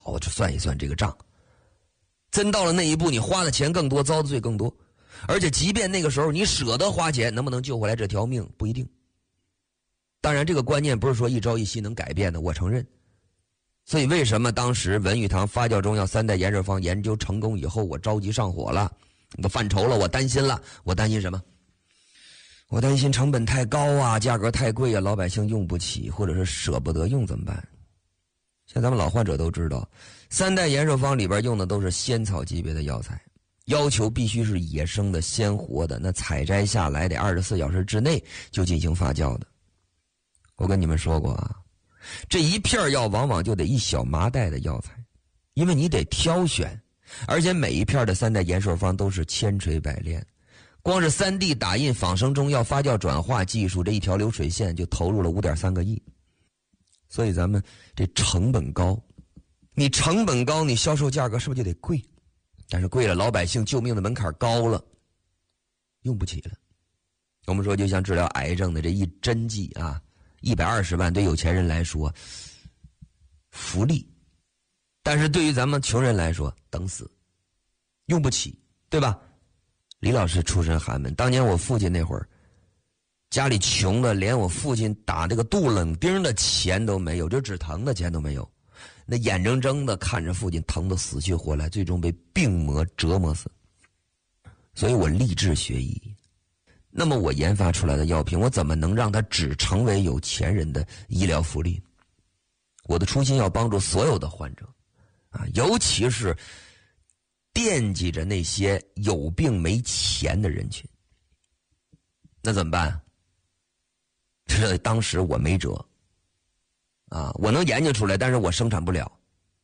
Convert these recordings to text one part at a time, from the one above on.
我就算一算这个账。真到了那一步，你花的钱更多，遭的罪更多。而且即便那个时候你舍得花钱，能不能救回来这条命不一定。当然这个观念不是说一朝一夕能改变的，我承认。所以为什么当时文玉堂发酵中药3代延寿方研究成功以后，我着急上火了，我犯愁了，我担心了。我担心什么？我担心成本太高啊，价格太贵啊，老百姓用不起，或者是舍不得用怎么办？像咱们老患者都知道，3代延寿方里边用的都是仙草级别的药材，要求必须是野生的鲜活的，那采摘下来得24小时之内就进行发酵的。我跟你们说过啊，这一片药往往就得一小麻袋的药材，因为你得挑选，而且每一片的3代延寿方都是千锤百炼，光是3D 打印仿生中药发酵转化技术这一条流水线就投入了5.3个亿。所以咱们这成本高，你成本高，你销售价格是不是就得贵？但是贵了，老百姓救命的门槛高了，用不起了。我们说就像治疗癌症的这一针剂啊，120万对有钱人来说福利，但是对于咱们穷人来说等死，用不起，对吧？李老师出身寒门，当年我父亲那会儿家里穷的连我父亲打这个杜冷丁的钱都没有，就止疼的钱都没有，那眼睁睁的看着父亲疼得死去活来，最终被病魔折磨死。所以我立志学医，那么我研发出来的药品，我怎么能让它只成为有钱人的医疗福利？我的初心要帮助所有的患者啊，尤其是惦记着那些有病没钱的人群。那怎么办？这当时我没辙啊，我能研究出来，但是我生产不了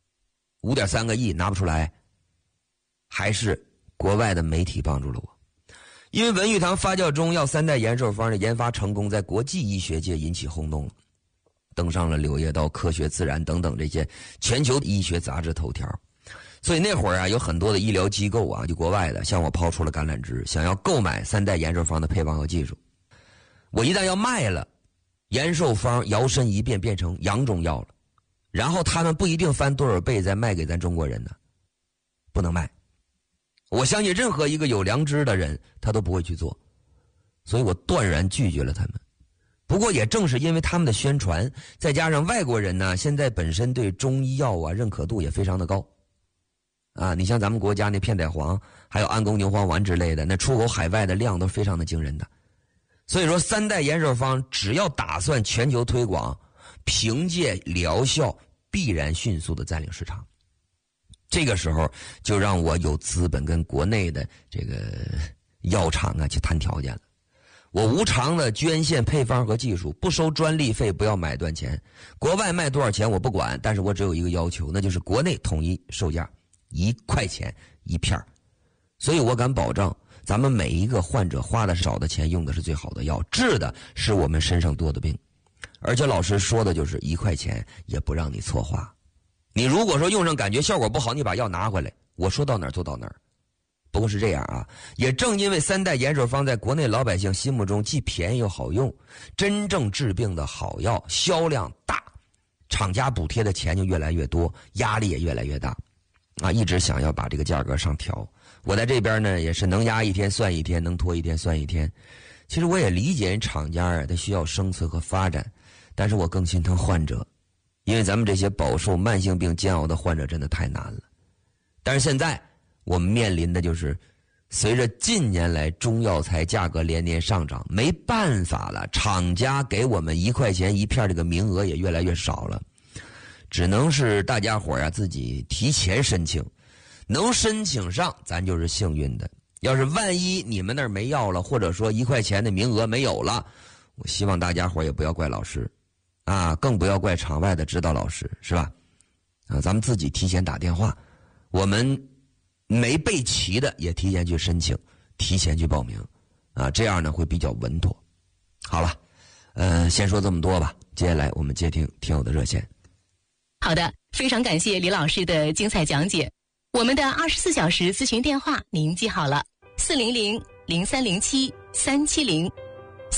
，5.3个亿拿不出来，还是国外的媒体帮助了我。因为文玉堂发酵中药3代延寿方的研发成功，在国际医学界引起轰动了，登上了《柳叶刀》《科学自然》等等这些全球医学杂志头条。所以那会儿啊，有很多的医疗机构啊，就国外的向我抛出了橄榄枝，想要购买3代延寿方的配方和技术。我一旦要卖了，延寿方摇身一变变成洋中药了，然后他们不一定翻多少倍再卖给咱中国人呢，不能卖。我相信任何一个有良知的人他都不会去做，所以我断然拒绝了他们。不过也正是因为他们的宣传，再加上外国人呢现在本身对中医药啊认可度也非常的高啊，你像咱们国家那片仔癀还有安宫牛黄丸之类的，那出口海外的量都非常的惊人的。所以说3代延寿方只要打算全球推广，凭借疗效必然迅速的占领市场。这个时候就让我有资本跟国内的这个药厂啊去谈条件了。我无偿的捐献配方和技术，不收专利费，不要买断钱。国外卖多少钱我不管，但是我只有一个要求，那就是国内统一售价1块钱一片。所以我敢保证，咱们每一个患者花的少的钱用的是最好的药，治的是我们身上多的病。而且老师说的就是1块钱也不让你错花。你如果说用上感觉效果不好，你把药拿回来，我说到哪儿做到哪儿。不过是这样啊，也正因为3代延寿方在国内老百姓心目中既便宜又好用，真正治病的好药销量大，厂家补贴的钱就越来越多，压力也越来越大啊，一直想要把这个价格上调。我在这边呢也是能压一天算一天，能拖一天算一天。其实我也理解厂家啊，它需要生存和发展，但是我更心疼患者，因为咱们这些饱受慢性病煎熬的患者真的太难了。但是现在我们面临的就是随着近年来中药材价格连年上涨，没办法了，厂家给我们1块钱一片这个名额也越来越少了，只能是大家伙啊自己提前申请，能申请上咱就是幸运的。要是万一你们那儿没药了，或者说1块钱的名额没有了，我希望大家伙也不要怪老师啊，更不要怪场外的指导老师，是吧？啊，咱们自己提前打电话，我们没备齐的也提前去申请，提前去报名啊，这样呢会比较稳妥。好了，先说这么多吧，接下来我们接听听友的热线。 好的，非常感谢李老师的精彩讲解。我们的24小时咨询电话您记好了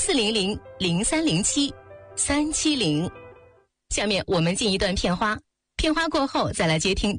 ，400-0307-370，400-0307-370。下面我们进一段片花， 片花过后再来接听